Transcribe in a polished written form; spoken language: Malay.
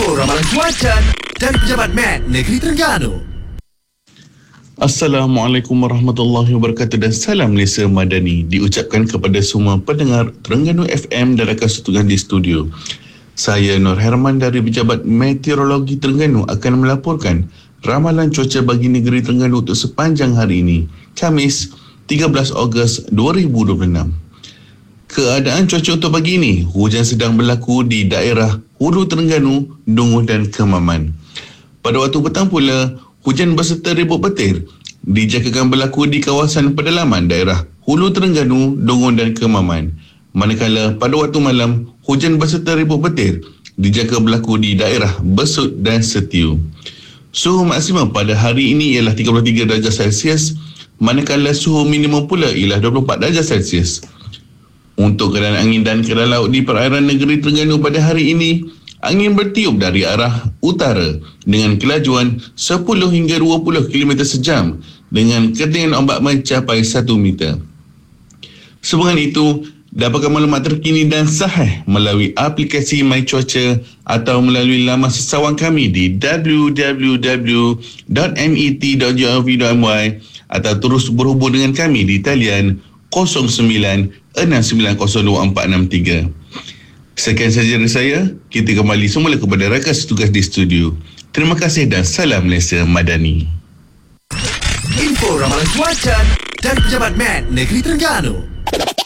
Ramalan Cuaca dari Pejabat Met Negeri Terengganu. Assalamualaikum warahmatullahi wabarakatuh dan salam Malaysia Madani diucapkan kepada semua pendengar Terengganu FM dan rakan setugas di studio. Saya Nur Herman dari Pejabat Meteorologi Terengganu akan melaporkan ramalan cuaca bagi negeri Terengganu untuk sepanjang hari ini, Khamis 13 Ogos 2026. Keadaan cuaca untuk pagi ini, hujan sedang berlaku di daerah Hulu Terengganu, Dungun dan Kemaman. Pada waktu petang pula, hujan berserta ribut petir dijangkakan berlaku di kawasan pedalaman daerah Hulu Terengganu, Dungun dan Kemaman. Manakala pada waktu malam, hujan berserta ribut petir dijangka berlaku di daerah Besut dan Setiu. Suhu maksimum pada hari ini ialah 33 darjah Celsius, manakala suhu minimum pula ialah 24 darjah Celsius. Untuk keadaan angin dan keadaan laut di perairan negeri Terengganu pada hari ini, angin bertiup dari arah utara dengan kelajuan 10 hingga 20 km sejam dengan ketinggian ombak mencapai 1 meter. Sehubungan itu, dapatkan maklumat terkini dan sahih melalui aplikasi MyCuaca atau melalui laman sesawang kami di www.met.gov.my atau terus berhubung dengan kami di talian 0969024463. Sekian sahaja dari saya. Kita kembali semula kepada rakan setugas di studio. Terima kasih dan salam Malaysia Madani. Info Ramalan Cuaca dari Pejabat Met Negeri Terengganu.